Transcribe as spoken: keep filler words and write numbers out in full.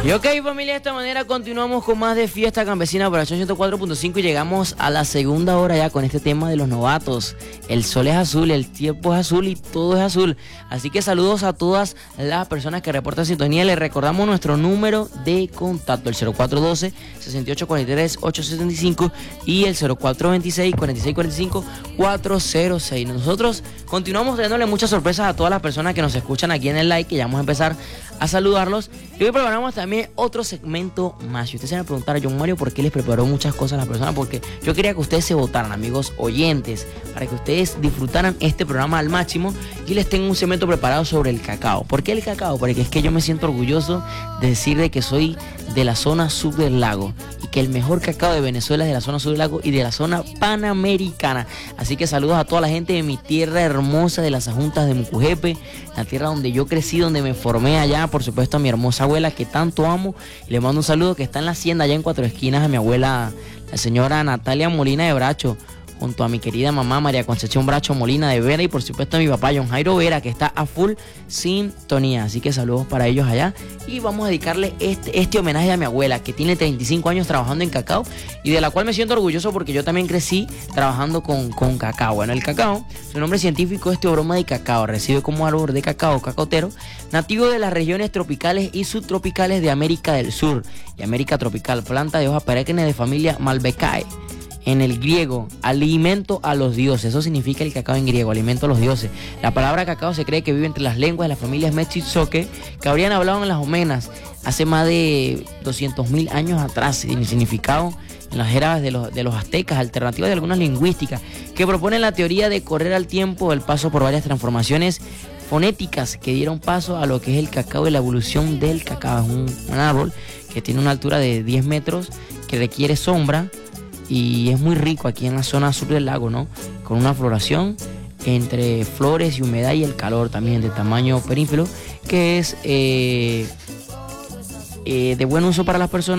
Y ok, familia, de esta manera continuamos con más de Fiesta Campesina por H ciento cuatro punto cinco y llegamos a la segunda hora ya con este tema de los novatos. El sol es azul, el tiempo es azul y todo es azul. Así que saludos a todas las personas que reportan sintonía. Les recordamos nuestro número de contacto, el cero cuatro uno dos, seis ocho cuatro tres, ocho siete cinco y el cero cuatro dos seis, cuatro seis cuatro cinco, cuatro cero seis. Nosotros continuamos trayéndole muchas sorpresas a todas las personas que nos escuchan aquí en el like, que ya vamos a empezar a saludarlos. Y hoy preparamos también otro segmento más. Si ustedes se van a preguntar a John Mario por qué les preparó muchas cosas a las personas, porque yo quería que ustedes se votaran, amigos oyentes, para que ustedes disfrutaran este programa al máximo. Y les tengo un segmento preparado sobre el cacao. ¿Por qué el cacao? Porque es que yo me siento orgulloso de decir de que soy de la zona sur del lago y que el mejor cacao de Venezuela es de la zona sur del lago y de la zona panamericana. Así que saludos a toda la gente de mi tierra hermosa de las Ajuntas de Mucujepe, la tierra donde yo crecí, donde me formé allá. Por supuesto a mi hermosa abuela que tanto amo, y le mando un saludo, que está en la hacienda allá en Cuatro Esquinas, a mi abuela, la señora Natalia Molina de Bracho, junto a mi querida mamá María Concepción Bracho Molina de Vera, y por supuesto a mi papá John Jairo Vera, que está a full sintonía. Así que saludos para ellos allá, y vamos a dedicarle este, este homenaje a mi abuela, que tiene treinta y cinco años trabajando en cacao, y de la cual me siento orgulloso porque yo también crecí trabajando con, con cacao. Bueno, el cacao, su nombre científico es Teobroma de cacao, recibe como árbol de cacao cacautero, nativo de las regiones tropicales y subtropicales de América del Sur y América tropical, planta de hojas perennes de familia Malvaceae. En el griego, alimento a los dioses. Eso significa el cacao en griego, alimento a los dioses. La palabra cacao se cree que vive entre las lenguas de las familias Mestizoque, que habrían hablado en las Omenas hace más de doscientos mil años atrás. El significado en las eras de los, de los aztecas, alternativas de algunas lingüísticas, que proponen la teoría de correr al tiempo el paso por varias transformaciones fonéticas que dieron paso a lo que es el cacao y la evolución del cacao. Es un, un árbol que tiene una altura de diez metros, que requiere sombra, y es muy rico aquí en la zona sur del lago, ¿no? Con una floración entre flores y humedad y el calor también de tamaño perínfero, que es eh, eh, de buen uso para las personas.